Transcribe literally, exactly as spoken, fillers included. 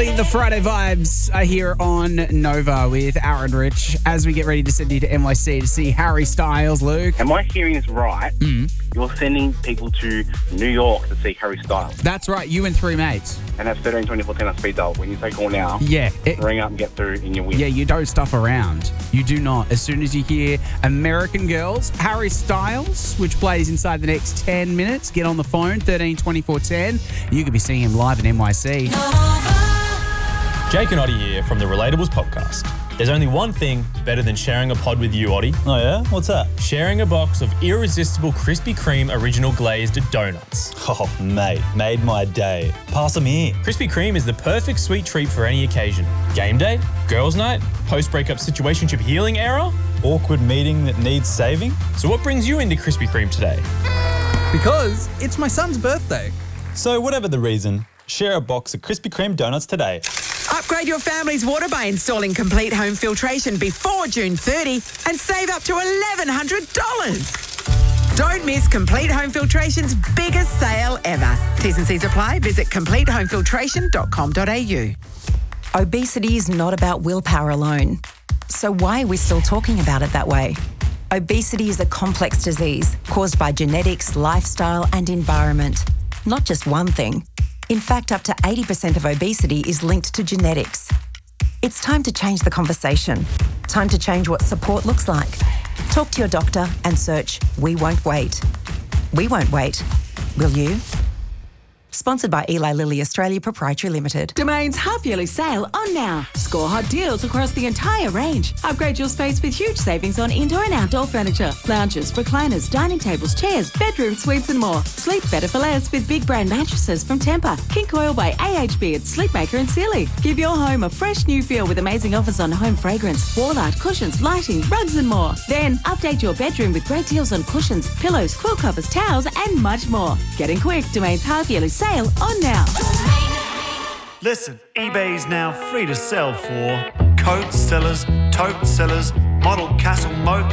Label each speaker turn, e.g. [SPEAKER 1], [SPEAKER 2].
[SPEAKER 1] The Friday vibes are here on Nova with Aaron Rich as we get ready to send you to N Y C to see Harry Styles. Luke.
[SPEAKER 2] Am I hearing this right?
[SPEAKER 1] Mm.
[SPEAKER 2] You're sending people to New York to see Harry Styles.
[SPEAKER 1] That's right, you and three mates.
[SPEAKER 2] And that's thirteen twenty-four ten on speed dial. When you say call now,
[SPEAKER 1] Yeah. It,
[SPEAKER 2] ring up and get through in your win.
[SPEAKER 1] yeah, you don't stuff around. You do not. As soon as you hear American Girls, Harry Styles, which plays inside the next ten minutes, get on the phone, thirteen twenty-four ten. You could be seeing him live in N Y C.
[SPEAKER 3] Jake and Oddie here from the Relatables podcast. There's only one thing better than sharing a pod with you, Oddie.
[SPEAKER 4] Oh yeah? What's that?
[SPEAKER 3] Sharing a box of irresistible Krispy Kreme original glazed donuts.
[SPEAKER 4] Oh, mate, made my day. Pass them here.
[SPEAKER 3] Krispy Kreme is the perfect sweet treat for any occasion. Game day, girls' night, post-breakup situationship healing era.
[SPEAKER 4] Awkward meeting that needs saving?
[SPEAKER 3] So what brings you into Krispy Kreme today?
[SPEAKER 5] Because it's my son's birthday.
[SPEAKER 4] So whatever the reason, share a box of Krispy Kreme donuts today.
[SPEAKER 6] Upgrade your family's water by installing Complete Home Filtration before June thirtieth and save up to eleven hundred dollars. Don't miss Complete Home Filtration's biggest sale ever. T's and C's apply. Visit complete home filtration dot com dot a u.
[SPEAKER 7] Obesity is not about willpower alone. So why are we still talking about it that way? Obesity is a complex disease caused by genetics, lifestyle, and environment. Not just one thing. In fact, up to eighty percent of obesity is linked to genetics. It's time to change the conversation. Time to change what support looks like. Talk to your doctor and search We Won't Wait. We won't wait. Will you? Sponsored by Eli Lilly Australia Proprietary Limited.
[SPEAKER 8] Domain's half-yearly sale on now. Score hot deals across the entire range. Upgrade your space with huge savings on indoor and outdoor furniture, lounges, recliners, dining tables, chairs, bedroom suites and more. Sleep better for less with big brand mattresses from Tempur, King Coil by A H B at Sleepmaker and Sealy. Give your home a fresh new feel with amazing offers on home fragrance, wall art, cushions, lighting, rugs and more. Then update your bedroom with great deals on cushions, pillows, quilt covers, towels and much more. Get in quick. Domain's half-yearly sale on now.
[SPEAKER 9] Listen, eBay's now free to sell for coat sellers, tote sellers, model castle moat